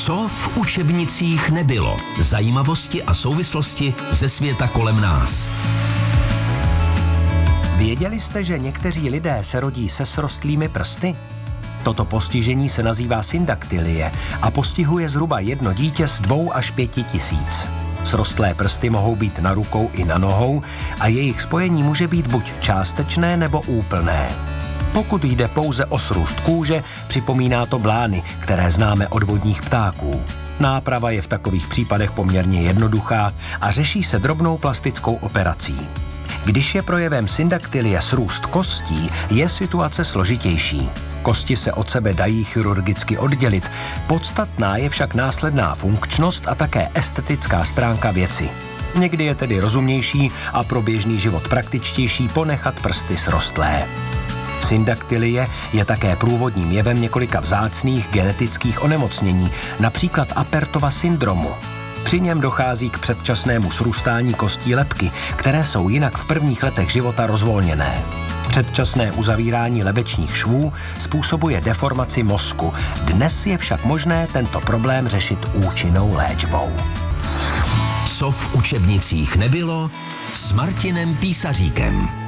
Co v učebnicích nebylo? Zajímavosti a souvislosti ze světa kolem nás. Věděli jste, že někteří lidé se rodí se srostlými prsty? Toto postižení se nazývá syndaktylie a postihuje zhruba jedno dítě z 2 až 5 tisíc. Srostlé prsty mohou být na rukou i na nohou a jejich spojení může být buď částečné nebo úplné. Pokud jde pouze o srůst kůže, připomíná to blány, které známe od vodních ptáků. Náprava je v takových případech poměrně jednoduchá a řeší se drobnou plastickou operací. Když je projevem syndaktylie srůst kostí, je situace složitější. Kosti se od sebe dají chirurgicky oddělit, podstatná je však následná funkčnost a také estetická stránka věci. Někdy je tedy rozumnější a pro běžný život praktičtější ponechat prsty srostlé. Syndaktylie je také průvodním jevem několika vzácných genetických onemocnění, například Apertova syndromu. Při něm dochází k předčasnému srůstání kostí lebky, které jsou jinak v prvních letech života rozvolněné. Předčasné uzavírání lebečních švů způsobuje deformaci mozku. Dnes je však možné tento problém řešit účinnou léčbou. Co v učebnicích nebylo? S Martinem Písaříkem.